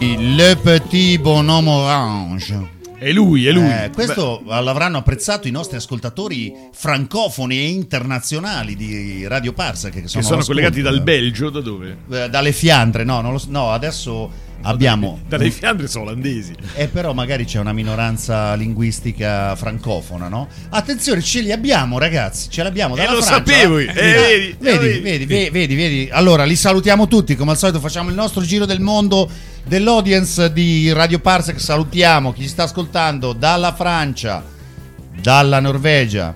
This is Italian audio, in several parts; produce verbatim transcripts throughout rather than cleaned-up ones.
Le Petit Bonhomme Orange. È lui, è lui. Eh, questo Beh. l'avranno apprezzato i nostri ascoltatori francofoni e internazionali di Radio Parsec, che sono, che sono collegati dal Belgio, da dove? Eh, dalle Fiandre, no, non lo so, no, adesso abbiamo dalle Fiandre sono olandesi. E eh, però magari c'è una minoranza linguistica francofona, no? Attenzione, ce li abbiamo, ragazzi, ce l'abbiamo dalla E lo Francia. sapevo. Eh, eh, vedi, vedi, vedi, vedi, vedi, vedi, vedi. Allora, li salutiamo tutti, come al solito facciamo il nostro giro del mondo dell'audience di Radio Parsec. Salutiamo chi ci sta ascoltando dalla Francia, dalla Norvegia,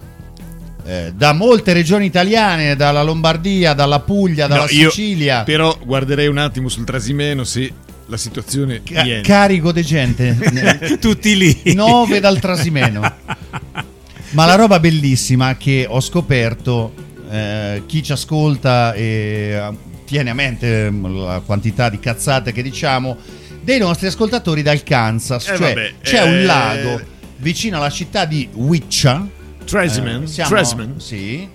eh, da molte regioni italiane, dalla Lombardia, dalla Puglia, dalla no, io Sicilia. Però guarderei un attimo sul Trasimeno se la situazione Ca- viene. Carico de gente tutti lì, nove dal Trasimeno. Ma la roba bellissima che ho scoperto, eh, chi ci ascolta e tiene a mente la quantità di cazzate che diciamo, dei nostri ascoltatori dal Kansas, eh, cioè vabbè, c'è eh... un lago vicino alla città di Wichita. Tresimen, eh, siamo, Tresimen. Sì,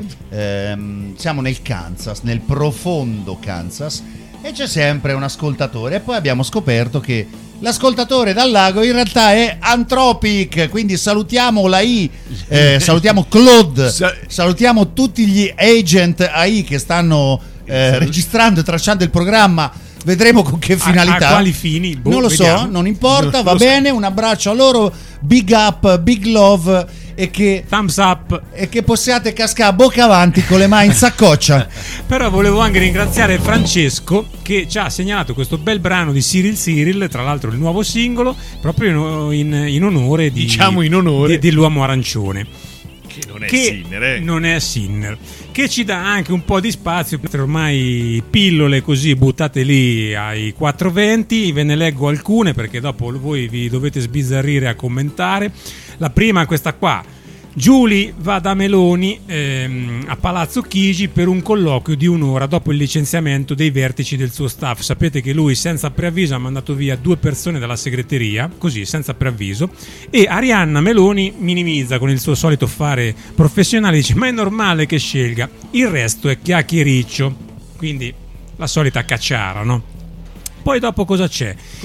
ehm, siamo nel Kansas, nel profondo Kansas, e c'è sempre un ascoltatore. E poi abbiamo scoperto che l'ascoltatore dal lago in realtà è Anthropic, quindi salutiamo la I, eh, salutiamo Claude, salutiamo tutti gli agent A I che stanno eh, registrando e tracciando il programma. Vedremo con che finalità. A, a quali fini? Boh, non lo vediamo. so, non importa, non va bene, so. Un abbraccio a loro, big up, big love, e che thumbs up, e che possiate cascare a bocca avanti con le mani in saccoccia. Però volevo anche ringraziare Francesco che ci ha segnalato questo bel brano di Cyril Cyril, tra l'altro il nuovo singolo, proprio in, in onore di, diciamo in onore di, dell'uomo arancione, che non è che Sinner, eh. non è Sinner, che ci dà anche un po' di spazio per ormai pillole così buttate lì ai quattro venti. Ve ne leggo alcune perché dopo voi vi dovete sbizzarrire a commentare. La prima è questa qua: Giuli va da Meloni ehm, a Palazzo Chigi per un colloquio di un'ora dopo il licenziamento dei vertici del suo staff. Sapete che lui senza preavviso ha mandato via due persone dalla segreteria, così senza preavviso, e Arianna Meloni minimizza con il suo solito fare professionale, dice ma è normale che scelga, il resto è chiacchiericcio, quindi la solita cacciara, no? Poi dopo cosa c'è?